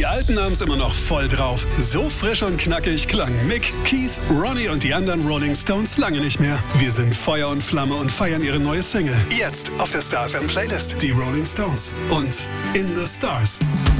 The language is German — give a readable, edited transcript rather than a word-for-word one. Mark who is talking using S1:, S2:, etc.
S1: Alten haben's immer noch voll drauf. So frisch und knackig klangen Mick, Keith, Ronnie und die anderen Rolling Stones lange nicht mehr. Wir sind Feuer und Flamme und feiern ihre neue Single. Jetzt auf der Star FM Playlist. Die Rolling Stones und In the Stars.